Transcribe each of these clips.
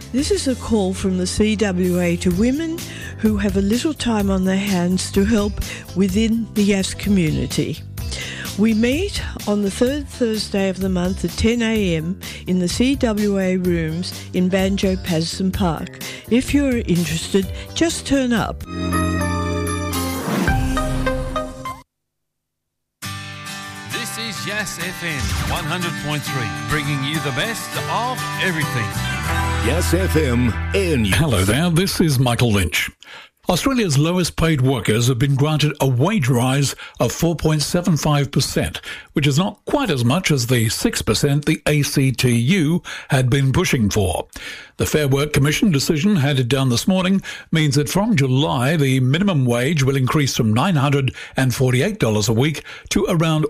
This is a call from the CWA to women who have a little time on their hands to help within the YAS community. We meet on the third Thursday of the month at 10 a.m. in the CWA rooms in Banjo Patterson Park. If you're interested, just turn up. This is YAS FM 100.3, bringing you the best of everything. YAS FM and Hello there, this is Michael Lynch. Australia's lowest paid workers have been granted a wage rise of 4.75%, which is not quite as much as the 6% the ACTU had been pushing for. The Fair Work Commission decision handed down this morning means that from July, the minimum wage will increase from $948 a week to around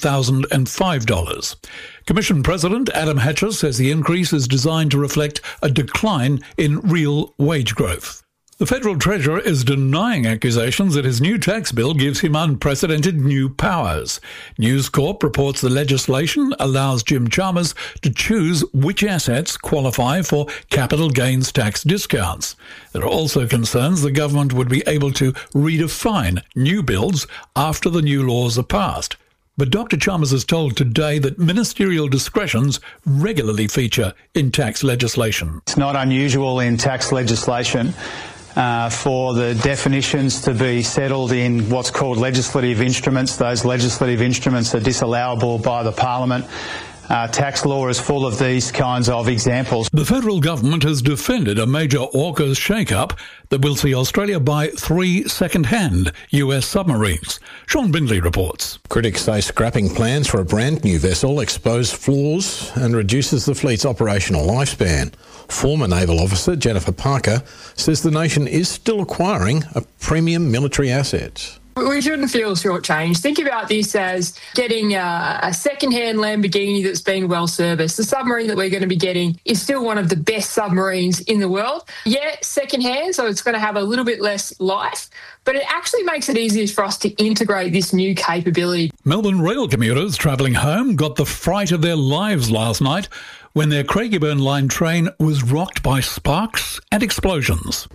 $1,005. Commission President Adam Hatcher says the increase is designed to reflect a decline in real wage growth. The Federal Treasurer is denying accusations that his new tax bill gives him unprecedented new powers. News Corp reports the legislation allows Jim Chalmers to choose which assets qualify for capital gains tax discounts. There are also concerns the government would be able to redefine new builds after the new laws are passed. But Dr. Chalmers is told today that ministerial discretions regularly feature in tax legislation. It's not unusual in tax legislation for the definitions to be settled in what's called legislative instruments. Those legislative instruments are disallowable by the Parliament. Tax law is full of these kinds of examples. The federal government has defended a major AUKUS shake-up that will see Australia buy 3 second-hand US submarines. Sean Bindley reports. Critics say scrapping plans for a brand new vessel expose flaws and reduces the fleet's operational lifespan. Former naval officer Jennifer Parker says the nation is still acquiring a premium military asset. We shouldn't feel shortchanged. Think about this as getting a second-hand Lamborghini that's been well-serviced. The submarine that we're going to be getting is still one of the best submarines in the world. Yeah, second-hand, so it's going to have a little bit less life, but it actually makes it easier for us to integrate this new capability. Melbourne rail commuters travelling home got the fright of their lives last night when their Craigieburn Line train was rocked by sparks and explosions.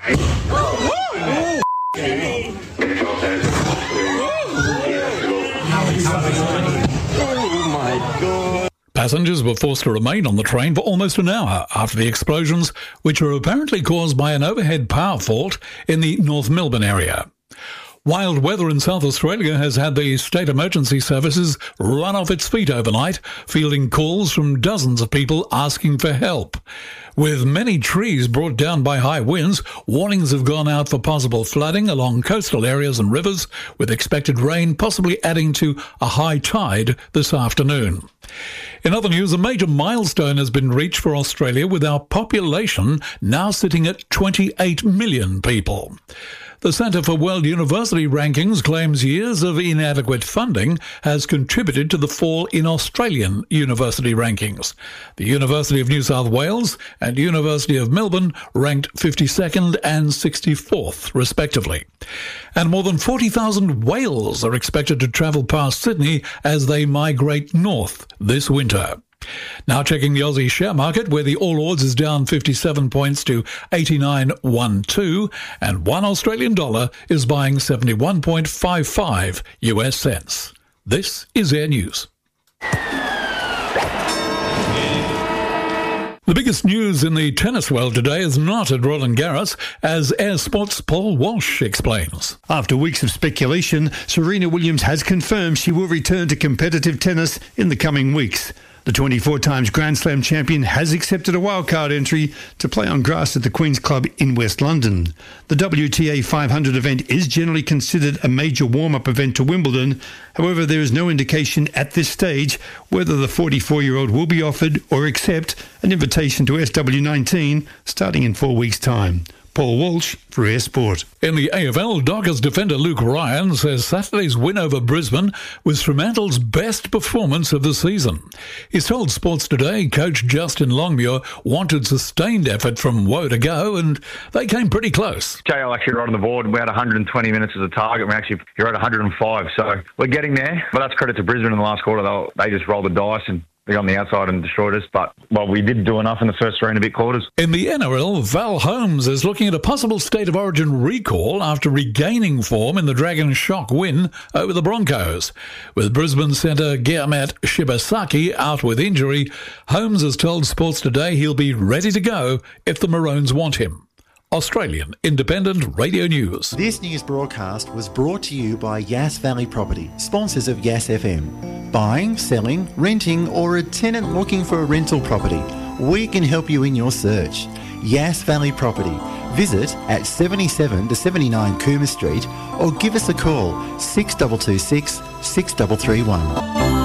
Passengers were forced to remain on the train for almost an hour after the explosions, which were apparently caused by an overhead power fault in the North Melbourne area. Wild weather in South Australia has had the state emergency services run off its feet overnight, fielding calls from dozens of people asking for help. With many trees brought down by high winds, warnings have gone out for possible flooding along coastal areas and rivers, with expected rain possibly adding to a high tide this afternoon. In other news, a major milestone has been reached for Australia, with our population now sitting at 28 million people. The Centre for World University Rankings claims years of inadequate funding has contributed to the fall in Australian university rankings. The University of New South Wales and University of Melbourne ranked 52nd and 64th, respectively. And more than 40,000 whales are expected to travel past Sydney as they migrate north this winter. Now checking the Aussie share market, where the All Ords is down 57 points to 89.12, and one Australian dollar is buying 71.55 US cents. This is Air News. The biggest news in the tennis world today is not at Roland Garros, as Air Sports' Paul Walsh explains. After weeks of speculation, Serena Williams has confirmed she will return to competitive tennis in the coming weeks. The 24 times Grand Slam champion has accepted a wildcard entry to play on grass at the Queen's Club in West London. The WTA 500 event is generally considered a major warm-up event to Wimbledon. However, there is no indication at this stage whether the 44-year-old will be offered or accept an invitation to SW19 starting in 4 weeks' time. Paul Walsh for Air Sport. In the AFL, Dockers defender Luke Ryan says Saturday's win over Brisbane was Fremantle's best performance of the season. He's told Sports Today coach Justin Longmuir wanted sustained effort from woe to go, and they came pretty close. JL actually right on the board. We had 120 minutes as a target. You're at 105, so we're getting there. But that's credit to Brisbane in the last quarter. They just rolled the dice and They got on the outside and destroyed us, but, well, we did do enough in the first 3 and a bit quarters. In the NRL, Val Holmes is looking at a possible State of Origin recall after regaining form in the Dragons' shock win over the Broncos. With Brisbane centre Guilherme Shibasaki out with injury, Holmes has told Sports Today he'll be ready to go if the Maroons want him. Australian Independent Radio News. This news broadcast was brought to you by Yass Valley Property, sponsors of Yass FM. Buying, selling, renting, or a tenant looking for a rental property, we can help you in your search. Yass Valley Property. Visit at 77 to 79 Cooma Street or give us a call 6226 6331.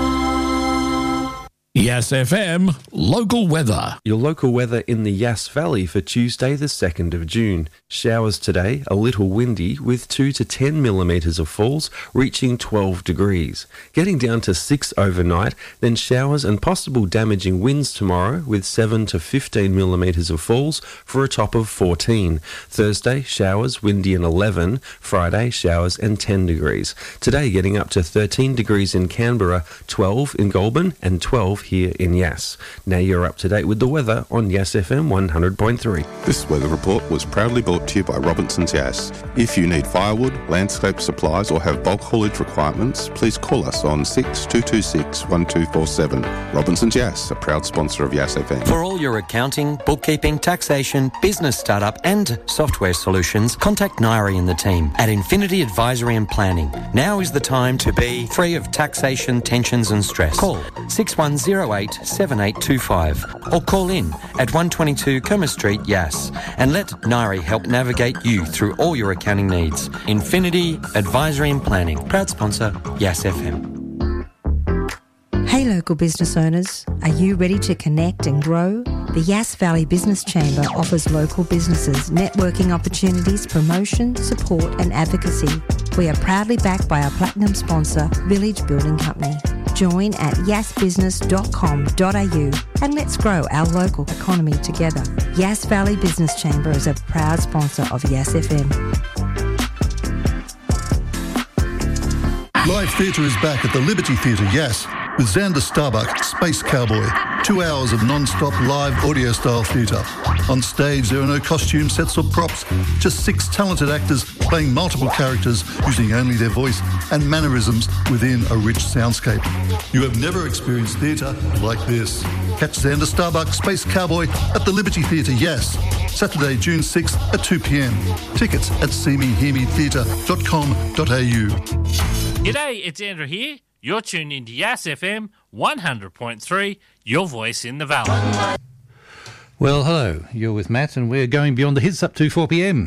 Yass FM local weather. Your local weather in the Yass Valley for Tuesday the 2nd of June. Showers today, a little windy with 2 to 10 millimetres of falls, reaching 12 degrees. Getting down to 6 overnight, then showers and possible damaging winds tomorrow with 7 to 15 millimetres of falls for a top of 14. Thursday, showers, windy and 11. Friday, showers and 10 degrees. Today getting up to 13 degrees in Canberra, 12 in Goulburn and 12 here in Yass. Now you're up to date with the weather on Yass FM 100.3. This weather report was proudly brought to you by Robinson's Yass. If you need firewood, landscape supplies or have bulk haulage requirements, please call us on 6226 1247. Robinson's Yass, a proud sponsor of Yass FM. For all your accounting, bookkeeping, taxation, business startup and software solutions, contact Nairi and the team at Infinity Advisory and Planning. Now is the time to be free of taxation, tensions and stress. Call 6108 7825 or call in at 122 Cooma Street, Yass, and let Nairi help navigate you through all your accounting needs. Infinity Advisory and Planning, proud sponsor, Yass FM. Hey local business owners, are you ready to connect and grow? The Yass Valley Business Chamber offers local businesses networking opportunities, promotion, support and advocacy. We are proudly backed by our platinum sponsor, Village Building Company. Join at yassbusiness.com.au and let's grow our local economy together. Yass Valley Business Chamber is a proud sponsor of Yass FM. Live theatre is back at the Liberty Theatre, Yass, with Xander Starbuck, Space Cowboy. 2 hours of non-stop live audio-style theatre. On stage, there are no costume sets or props, just 6 talented actors playing multiple characters using only their voice and mannerisms within a rich soundscape. You have never experienced theatre like this. Catch Xander Starbuck, Space Cowboy at the Liberty Theatre, Yass, Saturday, June 6th at 2 p.m. Tickets at seemehearme.com.au. G'day, it's Andrew here. You're tuned into Yass FM 100.3, your voice in the valley. Well, hello. You're with Matt, and we're going beyond the hits up to 4 p.m.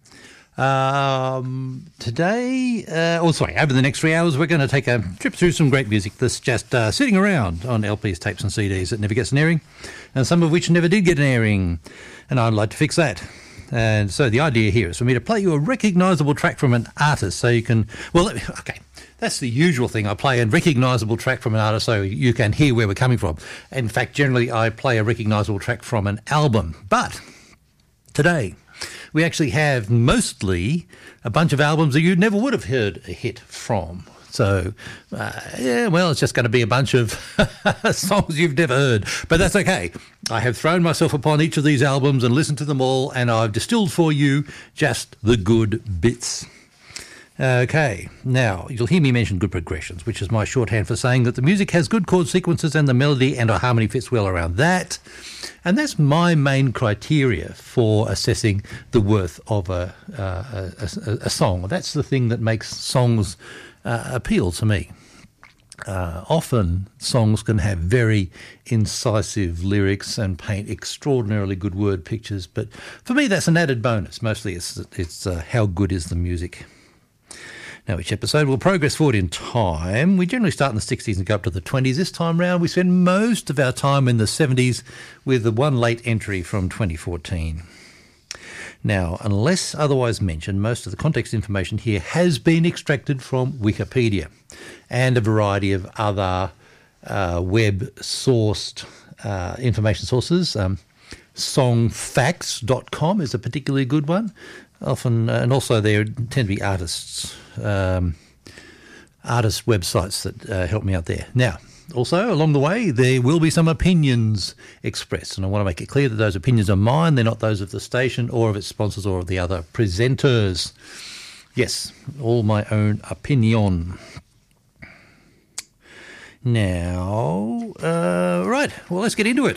Today, over the next 3 hours, we're going to take a trip through some great music that's just sitting around on LPs, tapes and CDs that never gets an airing, and some of which never did get an airing, and I'd like to fix that. And so the idea here is for me to play you a recognisable track from an artist so you can... Well, okay, that's the usual thing. I play a recognisable track from an artist so you can hear where we're coming from. In fact, generally I play a recognisable track from an album. But today we actually have mostly a bunch of albums that you never would have heard a hit from. So, it's just going to be a bunch of songs you've never heard. But that's okay. I have thrown myself upon each of these albums and listened to them all, and I've distilled for you just the good bits. Okay, now, you'll hear me mention good progressions, which is my shorthand for saying that the music has good chord sequences and the melody and a harmony fits well around that. And that's my main criteria for assessing the worth of a song. That's the thing that makes songs appeal to me. Often songs can have very incisive lyrics and paint extraordinarily good word pictures, but for me that's an added bonus. Mostly it's how good is the music. Now, each episode will progress forward in time. We generally start in the 60s and go up to the 20s. This time round, we spend most of our time in the 70s with the one late entry from 2014. Now, unless otherwise mentioned, most of the context information here has been extracted from Wikipedia and a variety of other web-sourced information sources. Songfacts.com is a particularly good one. Often, and also there tend to be artist websites that help me out there. Now, Also, along the way, there will be some opinions expressed, and I want to make it clear that those opinions are mine. They're not those of the station or of its sponsors or of the other presenters. Yes, all my own opinion. Now, right, well, let's get into it.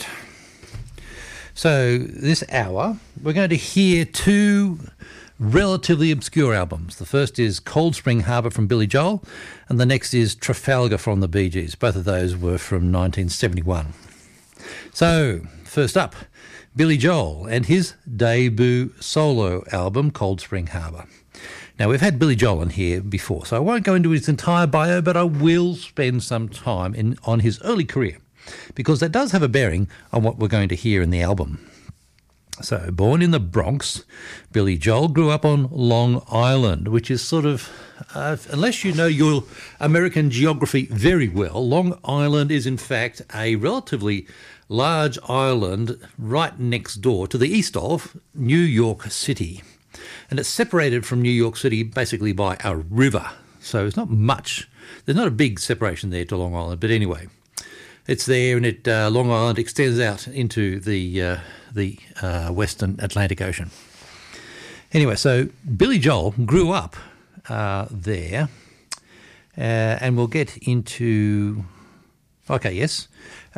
So this hour, we're going to hear two relatively obscure albums. The first is Cold Spring Harbor from Billy Joel, and the next is Trafalgar from the Bee Gees. Both of those were from 1971. So, first up, Billy Joel and his debut solo album, Cold Spring Harbor. Now, we've had Billy Joel in here before, so I won't go into his entire bio, but I will spend some time on his early career, because that does have a bearing on what we're going to hear in the album. So, born in the Bronx, Billy Joel grew up on Long Island, which is sort of, unless you know your American geography very well, Long Island is in fact a relatively large island right next door to the east of New York City. And it's separated from New York City basically by a river. So it's not much, there's not a big separation there to Long Island, but anyway, it's there, and Long Island extends out into the Western Atlantic Ocean. Anyway, so Billy Joel grew up there, and we'll get into... Okay, yes.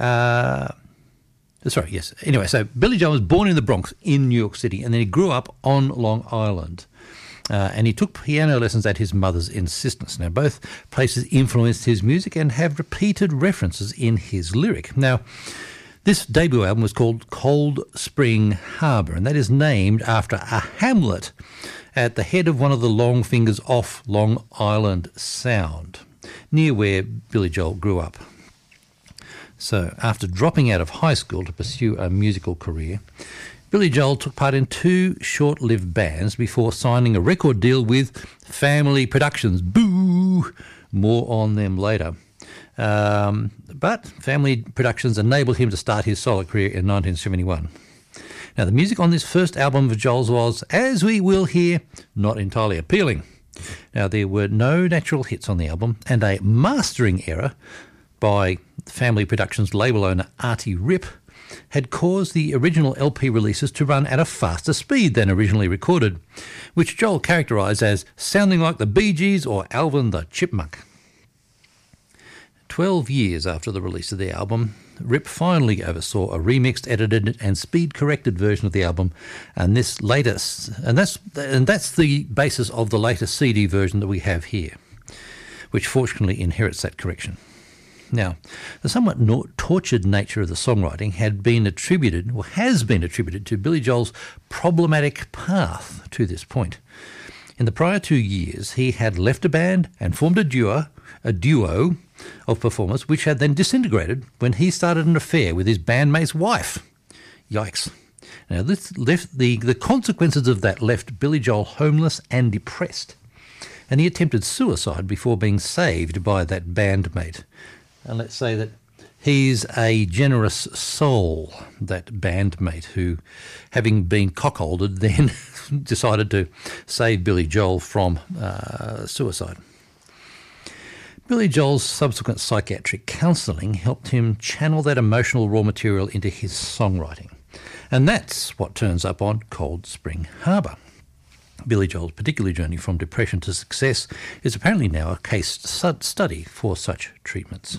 Sorry, yes. Anyway, so Billy Joel was born in the Bronx in New York City, and then he grew up on Long Island. And he took piano lessons at his mother's insistence. Now, both places influenced his music and have repeated references in his lyric. Now, this debut album was called Cold Spring Harbor, and that is named after a hamlet at the head of one of the long fingers off Long Island Sound, near where Billy Joel grew up. So, after dropping out of high school to pursue a musical career, Billy Joel took part in two short-lived bands before signing a record deal with Family Productions. Boo! More on them later. But Family Productions enabled him to start his solo career in 1971. Now, the music on this first album of Joel's was, as we will hear, not entirely appealing. Now, there were no natural hits on the album, and a mastering error by Family Productions label owner Artie Ripp had caused the original LP releases to run at a faster speed than originally recorded, which Joel characterised as sounding like the Bee Gees or Alvin the Chipmunk. 12 years after the release of the album, Ripp finally oversaw a remixed, edited and speed-corrected version of the album, and that's the basis of the latest CD version that we have here, which fortunately inherits that correction. Now, the somewhat tortured nature of the songwriting has been attributed to Billy Joel's problematic path to this point. In the prior 2 years, he had left a band and formed a duo of performers, which had then disintegrated when he started an affair with his bandmate's wife. Yikes. Now, this left the consequences of that left Billy Joel homeless and depressed, and he attempted suicide before being saved by that bandmate. And let's say that he's a generous soul, that bandmate, who, having been cuckolded, then decided to save Billy Joel from suicide. Billy Joel's subsequent psychiatric counselling helped him channel that emotional raw material into his songwriting. And that's what turns up on Cold Spring Harbor. Billy Joel's particular journey from depression to success is apparently now a case study for such treatments.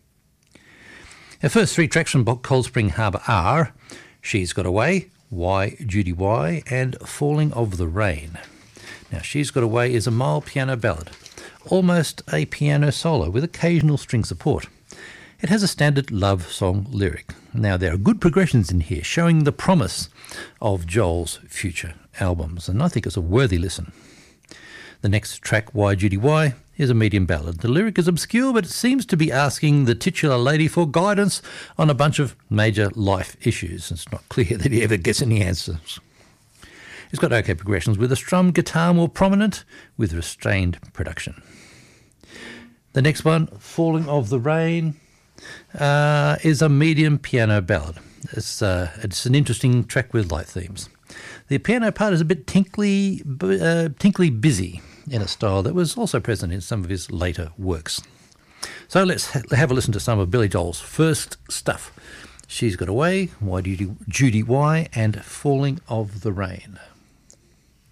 Our first three tracks from Cold Spring Harbor are She's Got Away, Why Judy Why, and Falling of the Rain. Now, She's Got Away is a mild piano ballad, almost a piano solo with occasional string support. It has a standard love song lyric. Now, there are good progressions in here, showing the promise of Joel's future albums, and I think it's a worthy listen. The next track, Why Judy Why, is a medium ballad. The lyric is obscure, but it seems to be asking the titular lady for guidance on a bunch of major life issues. It's not clear that he ever gets any answers. It's got okay progressions, with a strummed guitar more prominent, with restrained production. The next one, Falling of the Rain, is a medium piano ballad. It's an interesting track with light themes. The piano part is a bit tinkly busy, in a style that was also present in some of his later works. So let's have a listen to some of Billy Joel's first stuff. She's Got Away, Why Judy Why, and Falling of the Rain.